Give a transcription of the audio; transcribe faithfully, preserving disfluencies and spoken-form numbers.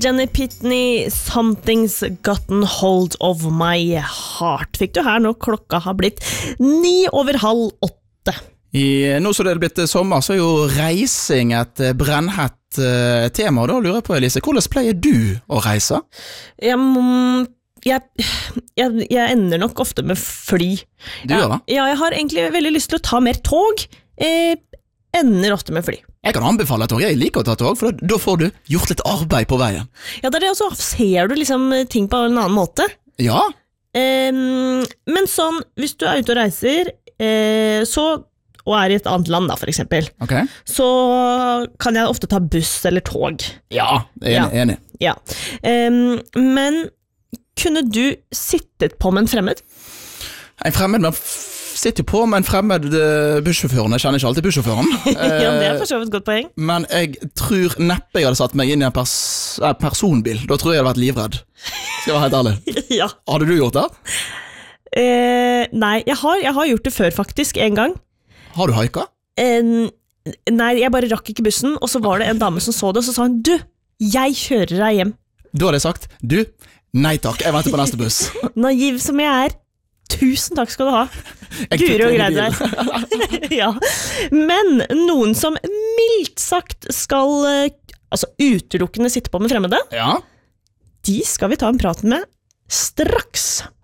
Jenny Pitney, Something's Gotten Hold of My Heart. Fikk du her når klokka har blitt ni over halv åtte. I, nå så det er blitt sommer, så er jo reising et brennhett uh, tema, og da lurer jeg på, Elise, hvordan pleier du å reise? Jeg, jeg, jeg, jeg ender nok ofte med fly. Du gjør det? Ja, jeg har egentlig veldig lyst til å ta mer tog, eh, ender ofte med fly. Jeg kan anbefale tog, jeg liker å ta tog, for da, da får du gjort litt arbeid på veien. Ja, det er det, og så ser du liksom ting på en annen måte. Ja. Um, men sånn, hvis du er ute og reiser, eh, så, og er i et annet land da, for eksempel, okay. så kan jeg ofte ta buss eller tog. Ja, enig. Ja. enig. Ja. Um, men kunne du sittet på med en fremmed? En fremmed, men sitter på med en fremmed uh, bussjåføren. Jeg kjenner ikke alltid bussjåføren. Ja, det er for så vidt godt poeng. Men jeg tror neppe jeg hadde satt meg inn i en pers eh, personbil. Da tror jeg jeg hadde vært livredd. Skal jeg være helt ærlig. Ja. Hadde du gjort det? Eh, nei, jeg har, jeg har gjort det før faktisk, en gang. Har du haika? Eh, nei, jeg bare rakk ikke bussen, og så var det en dame som så det, og så sa hun, du, jeg kjører deg hjem. Da hadde jeg sagt, du, nei takk, jeg venter på neste buss. Naiv som jeg er. Tusen takk skal du ha. Guri og greid deg. Ja. Men noen som mildt sagt skal altså utelukkende sitte på med fremmede, ja. De skal vi ta en prat med straks.